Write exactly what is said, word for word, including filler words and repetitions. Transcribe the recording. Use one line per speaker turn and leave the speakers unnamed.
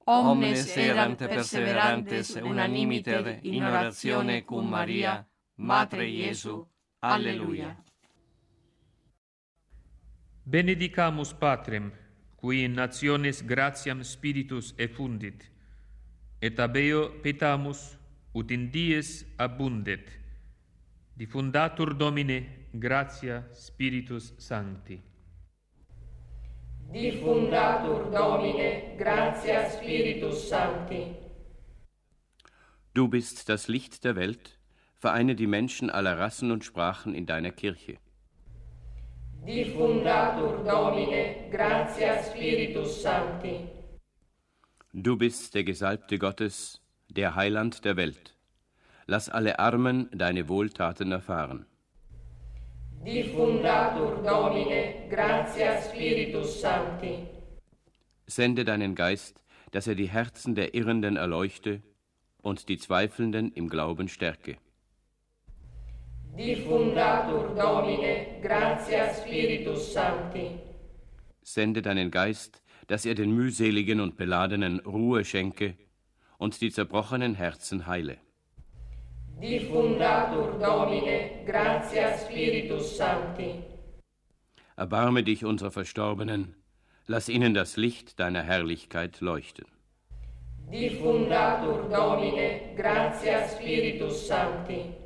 omnes erant perseverantes unanimiter in oratione cum Maria, Matre Iesu. Alleluia.
Benedicamus Patrem, qui in nationes gratiam Spiritus effundit, et abeo petamus, ut in dies abundet, diffundatur Domine gratia Spiritus Sancti.
Diffundatur Domine gratia Spiritus Sancti.
Du bist das Licht der Welt, vereine die Menschen aller Rassen und Sprachen in deiner Kirche.
Diffundatur Domine gratia Spiritus Sancti.
Du bist der Gesalbte Gottes, der Heiland der Welt. Lass alle Armen deine Wohltaten erfahren.
Diffundatur Domine gratia Spiritus Sancti.
Sende deinen Geist, dass er die Herzen der Irrenden erleuchte und die Zweifelnden im Glauben stärke.
Diffundatur Domine gratia Spiritus Sancti.
Sende deinen Geist, dass er den mühseligen und Beladenen Ruhe schenke und die zerbrochenen Herzen heile.
Diffundatur Domine gratia Spiritus Sancti.
Erbarme dich unserer Verstorbenen, lass ihnen das Licht deiner Herrlichkeit leuchten.
Diffundatur Domine gratia Spiritus Sancti.